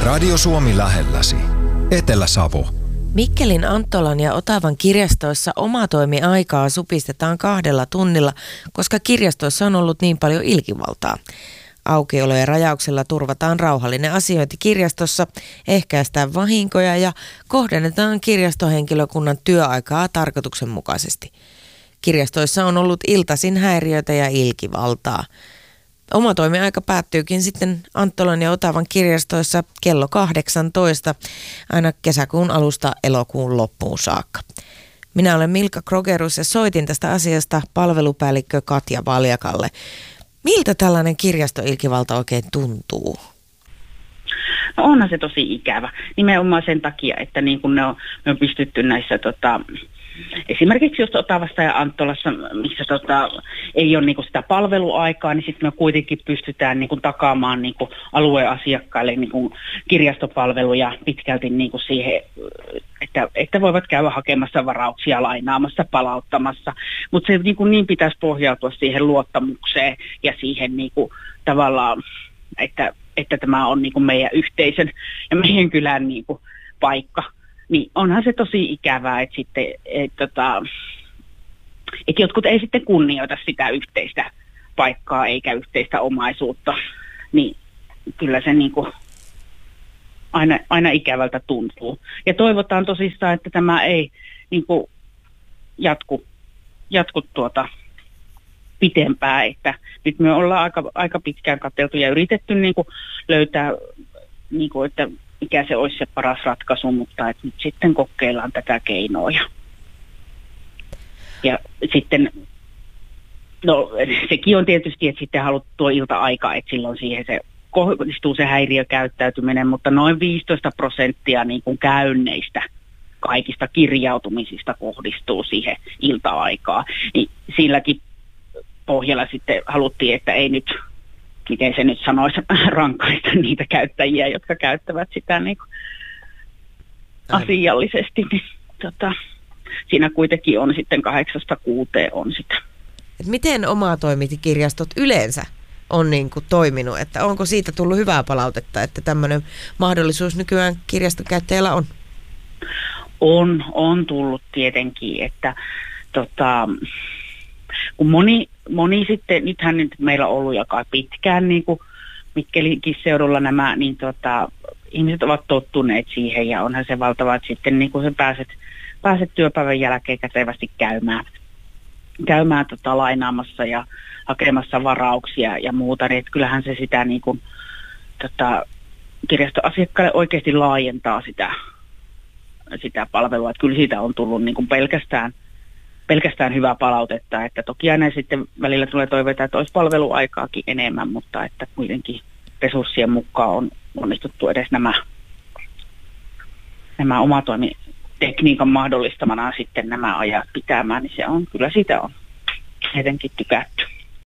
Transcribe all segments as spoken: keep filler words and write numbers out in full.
Radio Suomi lähelläsi. Etelä-Savo. Mikkelin, Anttolan ja Otavan kirjastoissa omatoimiaikaa supistetaan kahdella tunnilla, koska kirjastoissa on ollut niin paljon ilkivaltaa. Aukiolojen rajauksella turvataan rauhallinen asiointi kirjastossa, ehkäistään vahinkoja ja kohdennetaan kirjastohenkilökunnan työaikaa tarkoituksenmukaisesti. Kirjastoissa on ollut iltaisin häiriöitä ja ilkivaltaa. Omatoimiaika päättyykin sitten Anttolan ja Otavan kirjastoissa kello kahdeksantoista aina kesäkuun alusta elokuun loppuun saakka. Minä olen Milka Krogerus ja soitin tästä asiasta palvelupäällikkö Katja Valjakalle. Miltä tällainen kirjastoilkivalta oikein tuntuu? No onhan se tosi ikävä. Nimenomaan sen takia, että niin kun ne on, me on pystytty näissä tota, esimerkiksi just Otavassa ja Anttolassa, missä tota, ei ole niinku sitä palveluaikaa, niin sitten me kuitenkin pystytään niinku takaamaan niinku alueen asiakkaille niinku kirjastopalveluja pitkälti niinku siihen, että, että voivat käydä hakemassa varauksia, lainaamassa, palauttamassa. Mutta se niinku niin pitäisi pohjautua siihen luottamukseen ja siihen niinku tavallaan, että, että tämä on niinku meidän yhteisön ja meidän kylän niinku paikka. Niin onhan se tosi ikävää, että, sitten, että, tota, että jotkut ei sitten kunnioita sitä yhteistä paikkaa eikä yhteistä omaisuutta. Niin kyllä se niin kuin aina, aina ikävältä tuntuu. Ja toivotaan tosissaan, että tämä ei niin kuin jatku, jatku tuota pitempään. Että nyt me ollaan aika, aika pitkään katseltu ja yritetty niin kuin löytää, niin kuin, että mikä se olisi se paras ratkaisu, mutta että nyt sitten kokeillaan tätä keinoa. Ja, ja sitten, no sekin on tietysti, että sitten haluttu tuo ilta-aika, että silloin siihen se kohdistuu se häiriökäyttäytyminen, mutta noin viisitoista prosenttia niin kuin käynneistä kaikista kirjautumisista kohdistuu siihen ilta-aikaan. Niin silläkin pohjalla sitten haluttiin, että ei nyt, miten se nyt sanoisi, rankaista niitä käyttäjiä, jotka käyttävät sitä niin kuin asiallisesti. Niin, tota, siinä kuitenkin on sitten kahdeksasta kuuteen on sitä. Et miten omatoimikirjastot yleensä on niin kuin toiminut? Että onko siitä tullut hyvää palautetta, että tämmöinen mahdollisuus nykyään kirjastokäyttäjällä on? On, on tullut tietenkin, että tota, kun moni, moni sitten, nythän nyt meillä on ollut aika pitkään niin kuin Mikkelinkin seudulla nämä, niin tota, ihmiset ovat tottuneet siihen ja onhan se valtava, että sitten niin kuin sä pääset, pääset työpäivän jälkeen kätevästi käymään, käymään tota, lainaamassa ja hakemassa varauksia ja muuta, niin että kyllähän se sitä niin kuin, tota, kirjastoasiakkaille oikeasti laajentaa sitä, sitä palvelua, että kyllä siitä on tullut niin kuin pelkästään pelkästään hyvää palautetta, että toki aina sitten välillä tulee toiveita, että olisi palveluaikaakin enemmän, mutta että kuitenkin resurssien mukaan on onnistuttu edes nämä, nämä omatoimitekniikan mahdollistamana sitten nämä ajat pitämään, niin se on, kyllä sitä on jotenkin tykätty.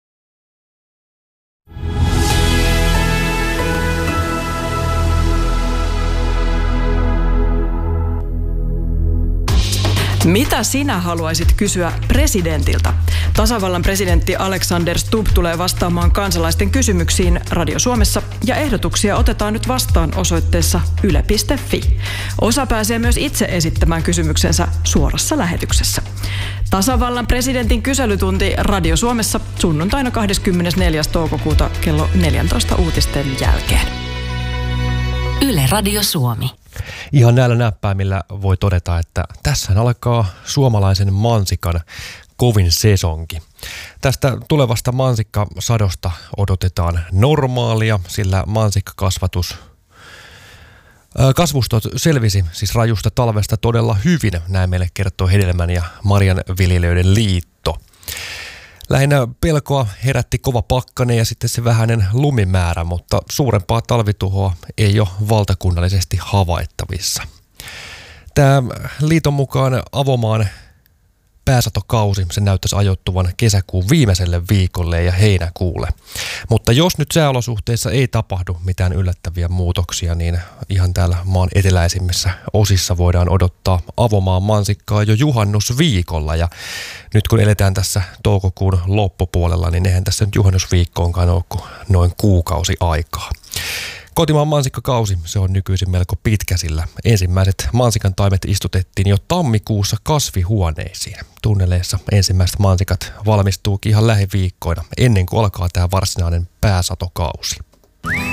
Mitä sinä haluaisit kysyä presidentiltä? Tasavallan presidentti Alexander Stubb tulee vastaamaan kansalaisten kysymyksiin Radio Suomessa ja ehdotuksia otetaan nyt vastaan osoitteessa yle piste fi. Osa pääsee myös itse esittämään kysymyksensä suorassa lähetyksessä. Tasavallan presidentin kyselytunti Radio Suomessa sunnuntaina kahdeskymmenesneljäs toukokuuta kello neljätoista uutisten jälkeen. Yle Radio Suomi. Ihan näillä näppäimillä voi todeta, että tässä alkaa suomalaisen mansikan kovin sesonki. Tästä tulevasta mansikkasadosta odotetaan normaalia, sillä mansikkakasvatus kasvustot selvisi siis rajusta talvesta todella hyvin, näin meille kertoo Hedelmän ja Marjanviljelijöiden liitto. Lähinnä pelkoa herätti kova pakkanen ja sitten se vähäinen lumimäärä, mutta suurempaa talvituhoa ei ole valtakunnallisesti havaittavissa. Tämä liiton mukaan avomaan pääsatokausi, se näyttäisi ajoittuvan kesäkuun viimeiselle viikolle ja heinäkuulle. Mutta jos nyt sääolosuhteissa ei tapahdu mitään yllättäviä muutoksia, niin ihan täällä maan eteläisimmissä osissa voidaan odottaa avomaan mansikkaa jo juhannusviikolla. Ja nyt kun eletään tässä toukokuun loppupuolella, niin eihän tässä nyt juhannusviikkoonkaan ole kuin noin kuukausi aikaa. Kotimaan mansikkakausi, se on nykyisin melko pitkä, sillä ensimmäiset mansikan taimet istutettiin jo tammikuussa kasvihuoneisiin. Tunneleissa ensimmäiset mansikat valmistuukin ihan lähiviikkoina ennen kuin alkaa tämä varsinainen pääsatokausi.